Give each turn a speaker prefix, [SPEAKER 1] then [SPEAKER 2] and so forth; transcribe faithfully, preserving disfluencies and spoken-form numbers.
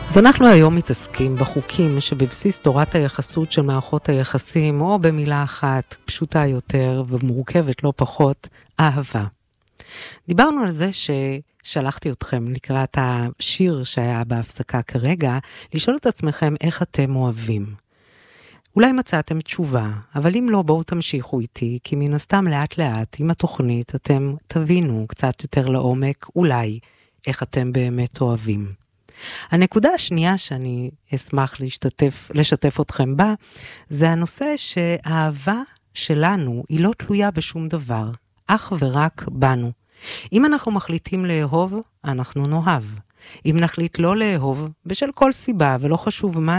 [SPEAKER 1] אז אנחנו היום מתעסקים בחוקים שבבסיס תורת היחסות של מערכות היחסים, או במילה אחת פשוטה יותר ומורכבת לא פחות, אהבה. דיברנו על זה ששלחתי אתכם לקראת השיר שהיה בהפסקה כרגע, לשאול את עצמכם איך אתם אוהבים. אולי מצאתם תשובה, אבל אם לא, בואו תמשיכו איתי, כי מן הסתם לאט לאט עם התוכנית אתם תבינו קצת יותר לעומק, אולי, איך אתם באמת אוהבים. הנקודה השנייה שאני אשמח להשתתף, לשתף אתכם בה, זה הנושא שהאהבה שלנו היא לא תלויה בשום דבר, אך ורק בנו. אם אנחנו מחליטים לאהוב, אנחנו נאהב. אם נחליט לא לאהוב, בשל כל סיבה ולא חשוב מה,